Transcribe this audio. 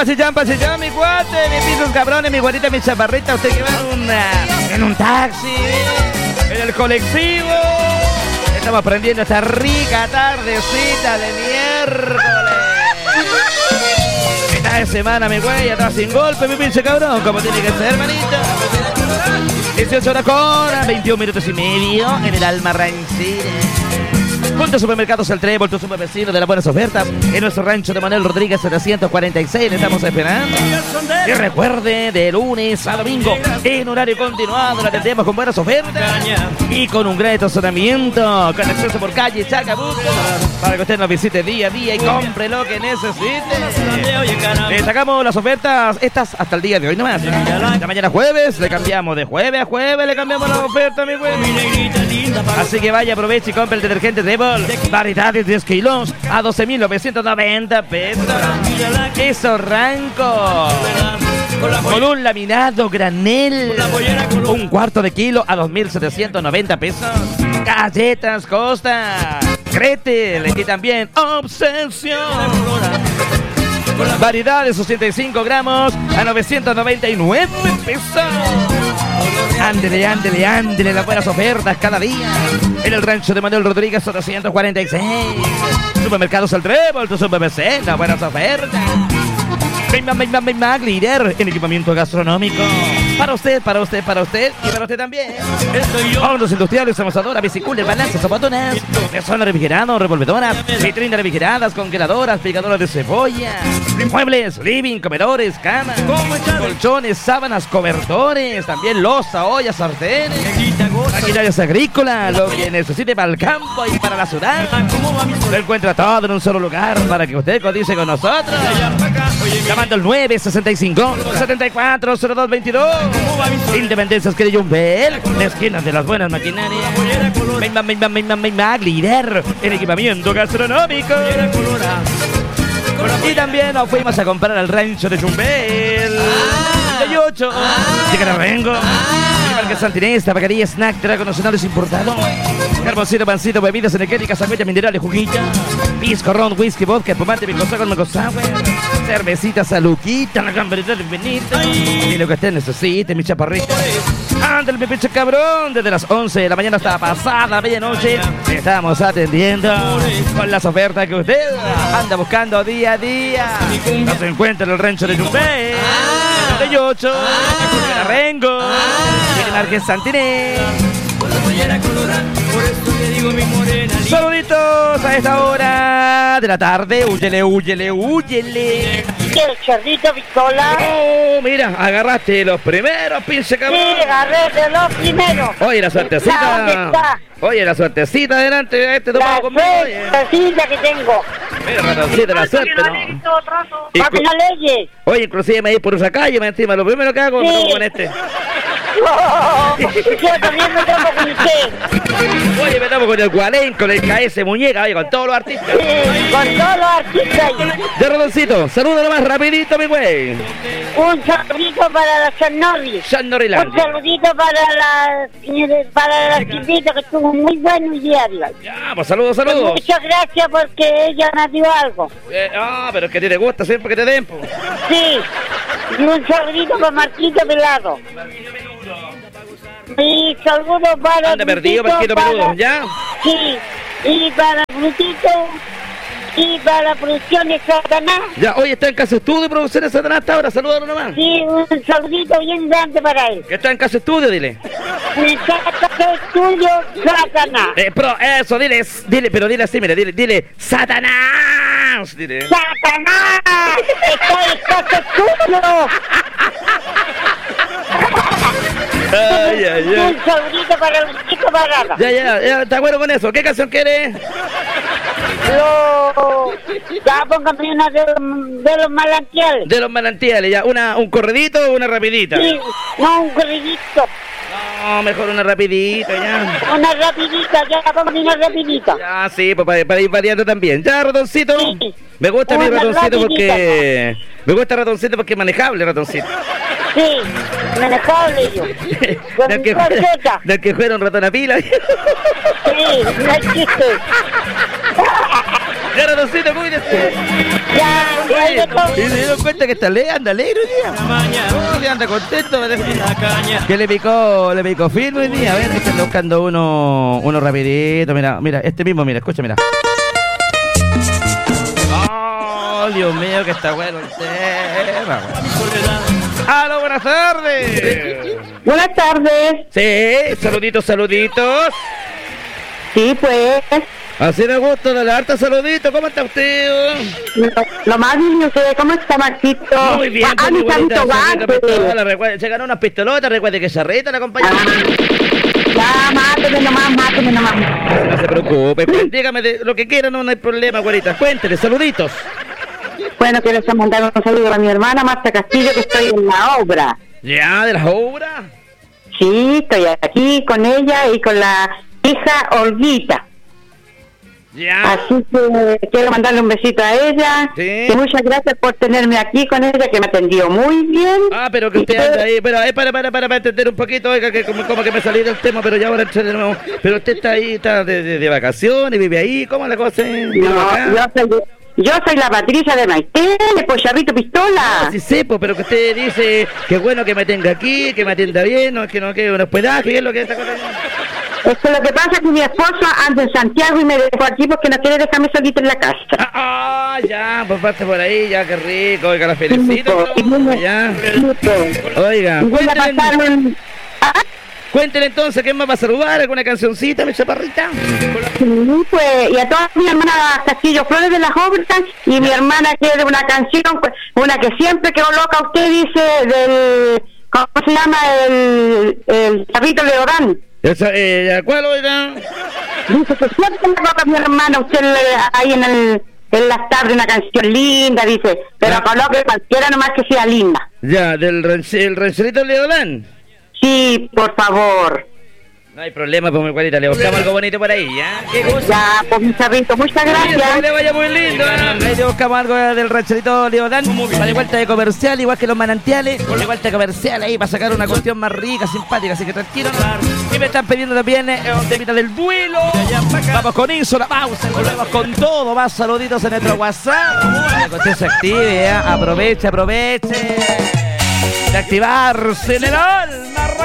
pasillán, mi cuate, mis pisos cabrones, mi guarita, mi chaparrita. Usted que va en un taxi, en el colectivo. Estamos prendiendo esta rica tardecita de miércoles. Mitad de semana, mi güey, atrás sin golpe, mi pinche cabrón, como tiene que ser, hermanito. 18 horas con 21 minutos y medio en el Alma Rancida. Junto a Supermercados El Trébol, tu super vecino de las buenas ofertas, en nuestro rancho de Manuel Rodríguez 746, le estamos esperando. Y recuerde, de lunes a domingo, en horario continuado, la atendemos con buenas ofertas y con un gran estacionamiento, con acceso por calle Chacabuco, para que usted nos visite día a día y compre lo que necesite. Le sacamos las ofertas, estas hasta el día de hoy nomás. La mañana jueves, le cambiamos de jueves a jueves, le cambiamos la oferta, mi güey. Así que vaya, aproveche y compre el detergente Trébol. Variedades 10 kilos a 12.990 pesos. Queso Ranco con un laminado granel, un cuarto de kilo a 2.790 pesos. Galletas Costa, Gretel y también Obsesión. Variedades 85 gramos a 999 pesos. Ándele, las buenas ofertas cada día en el rancho de Manuel Rodríguez 746. Supermercados El Trébol, tu super vecino, buenas ofertas. Líder en equipamiento gastronómico. Para usted y para usted también. Hornos industriales, amasadoras, bicicletas, balanzas, zapatonas, personas refrigeradas, revolvedoras, vitrinas refrigeradas, congeladoras, picadoras de cebolla, muebles, living, comedores, camas, colchones, sábanas, cobertores, también loza, ollas, sartenes, maquinarias agrícolas, lo que necesite para el campo y para la ciudad. Lo encuentra todo en un solo lugar para que usted cotice con nosotros. Llamando al 965-740222. Independencia esquina Yumbel, la esquina de las buenas maquinarias. Líder en equipamiento gastronómico. Y también nos fuimos a comprar al rancho de Yumbel. De 8. Llega Rengo. Marca Santinés, tabacaría, snack, trago nacionales importados. Carboncito, pancito, bebidas energéticas, agüita, minerales, juguita. Pisco, ron, whisky, vodka, espumante, picosa con sour. Cervecita, saluquita, la gamberita de Benito. Y lo que usted necesite, mi chaparrita. Ándale, mi pinche cabrón. Desde las 11 de la mañana hasta pasada medianoche estamos atendiendo con las ofertas que usted anda buscando día a día. Nos encuentra en el rancho de Yumbel. De 8. Rengo. De Marqués Santinés. Saluditos a esta hora de la tarde. Huyele. El chorrito Pistola. Oh, mira, agarraste los primeros, pinche cabrón. Sí, agarré de los primeros. Oye, la suertecita. ¿Dónde está? Oye, la suertecita adelante de este tomado conmigo. La suertecita que tengo. Mira, ratoncita, la suerte, ¿no? Para que no leyes. Oye, inclusive me di por esa calle, me encima. Lo primero que hago es con este. Yo también me tomo con usted. Oye, me tomo con el Gualén, con el KS Muñeca, oye, con todos los artistas. Sí, con todos los artistas. Ya, Ratoncito, saluda más rapidito, mi güey. Un saludito para la San Norris. San Norriland. Un saludito para la chiquita que estuvo muy bueno el día de hoy. Ya, pues saludos. Muchas gracias porque ella me dio algo. Pero es que a ti te gusta siempre que te den, po. Sí. Y un saludito para Marquito Pelado. Y saludos para Anda perdido, Marquito Peludo, ¿ya? Sí. Y para Frutito. Y para la producción de Satanás. Ya, hoy está en Casa Estudio, producción de Satanás hasta ahora, salúdalo nomás. Sí, un saludito bien grande para él. Que está en Casa Estudio, dile. En Casa Estudio Satanás. Pero eso, dile, pero dile así, mira, dile, Satanás, dile. ¡Satanás! ¡Está en Casa Estudio! Ay. Un saludito para el chico Parada. Ya, ¿te acuerdo con eso? ¿Qué canción quieres? Ya, póngame una de los manantiales. De los manantiales, ya. ¿Un corredito o una rapidita? Sí, no, un corridito. No, mejor una rapidita, ya. Una rapidita, ya, póngame una rapidita. Ya, sí, pues para ir variando también. Ya, ratoncito. Sí. Me gusta mi ratoncito rapidita. porque... Me gusta ratoncito porque es manejable, ratoncito. Sí, manejable yo. Del que fuera un ratón a pila. Sí, no existe. Ya, ratoncito, cuídese. Ya, ahí de todo. Y se dieron cuenta que anda alegre hoy día. Oh, anda contento. ¿Qué le picó firme hoy día? A ver, están buscando uno rapidito. Mira, este mismo, escucha, mira. Oh, Dios mío, que está bueno el tema. ¡Aló, buenas tardes! Buenas tardes. Sí, saluditos. Sí, pues. Así me gusta, dale harta saludito. ¿Cómo está usted? Lo más bien, ¿usted cómo está, Marquito? Muy bien, Ah, mi Carlito Vázquez. Se ganó unas pistolotas, recuerde que Charrita la acompaña. Ya, máteme nomás. No se preocupe, pues, dígame lo que quiera, no hay problema, güerita. Cuéntele, saluditos. Bueno, quiero mandar un saludo a mi hermana Marta Castillo, que estoy en la obra. ¿Ya, de las obras? Sí, estoy aquí con ella y con la hija Olguita. Ya. Así que quiero mandarle un besito a ella. Sí. Y muchas gracias por tenerme aquí con ella, que me atendió muy bien. Ah, pero que usted anda ahí, pero para entender un poquito, oiga, que como que me salí del tema, pero ya ahora entré de nuevo. Pero usted está ahí, está de vacaciones, vive ahí, ¿cómo es la cosa? Yo soy la Patricia de Maite, de Pollarrito Pistola. Sí sepo, pero que usted dice que bueno que me tenga aquí, que me atienda bien, no es que no quede un hospedaje, ¿qué es lo que está cosa? Es que lo que pasa es que mi esposo anda en Santiago y me dejó aquí porque no quiere dejarme solita en la casa. Ya, pues parte por ahí, ya, qué rico, oiga, la felicito. Ya. Oiga, cuéntele entonces, ¿quién más va a saludar? ¿Alguna cancioncita, mi chaparrita? Sí, pues, y a todas mi hermana Castillo Flores de las Obras, y mi hermana quiere una canción, una que siempre que coloca usted dice del, ¿cómo se llama? El Chavito Leodán. ¿Cuál, oiga? Dice que siempre me coloca mi hermana, usted ahí en las tardes una canción linda, dice, pero coloque cualquiera nomás que sea linda. Ya, el rancherito Leodán. Sí, por favor. No hay problema, pues mi cuadrita, le buscamos algo bonito por ahí, ¿ya? ¿Qué cosa? Ya, pues mi chavito, muchas gracias. Que le vaya muy lindo, ¿eh? Ahí le buscamos algo del rancherito Leodán, para vuelta de comercial, igual que los manantiales, de vuelta de comercial ahí, para sacar una cuestión más rica, simpática, así que tranquilo. Y me están pidiendo también un temita del duelo. Vamos con eso, la pausa, volvemos con todo, más saluditos en nuestro WhatsApp. Para que usted se active, ¿eh? Aproveche de activarse en el alma.